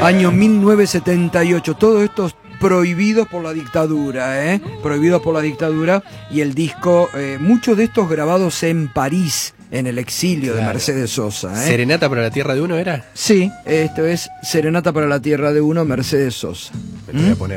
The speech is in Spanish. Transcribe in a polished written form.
Año 1978. Todo esto prohibidos por la dictadura, prohibidos por la dictadura, y el disco, muchos de estos grabados en París, en el exilio de Mercedes Sosa. ¿Serenata para la Tierra de Uno era? Sí, esto es Serenata para la Tierra de Uno, Mercedes Sosa. Me voy a poner